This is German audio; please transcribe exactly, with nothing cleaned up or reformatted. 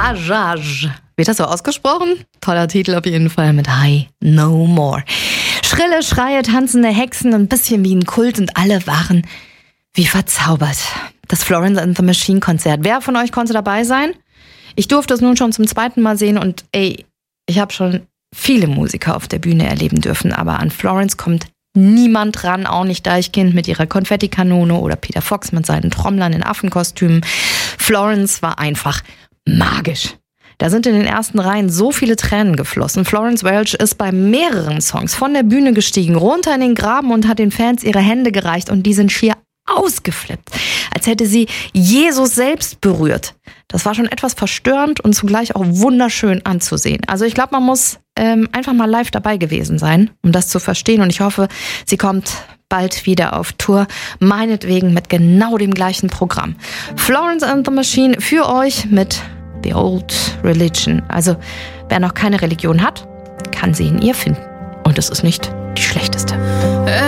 Hajaj. Wird das so ausgesprochen? Toller Titel auf jeden Fall mit Hi No More. Schrille Schreie, tanzende Hexen, ein bisschen wie ein Kult und alle waren wie verzaubert. Das Florence and the Machine Konzert. Wer von euch konnte dabei sein? Ich durfte es nun schon zum zweiten Mal sehen und ey, ich habe schon viele Musiker auf der Bühne erleben dürfen, aber an Florence kommt niemand ran, auch nicht Deichkind mit ihrer Konfettikanone oder Peter Fox mit seinen Trommlern in Affenkostümen. Florence war einfach magisch. Da sind in den ersten Reihen so viele Tränen geflossen. Florence Welch ist bei mehreren Songs von der Bühne gestiegen, runter in den Graben und hat den Fans ihre Hände gereicht und die sind schier ausgeflippt, als hätte sie Jesus selbst berührt. Das war schon etwas verstörend und zugleich auch wunderschön anzusehen. Also ich glaube, man muss ähm, einfach mal live dabei gewesen sein, um das zu verstehen. Und ich hoffe, sie kommt bald wieder auf Tour, meinetwegen mit genau dem gleichen Programm. Florence and the Machine für euch mit The Old Religion. Also wer noch keine Religion hat, kann sie in ihr finden. Und es ist nicht die schlechteste.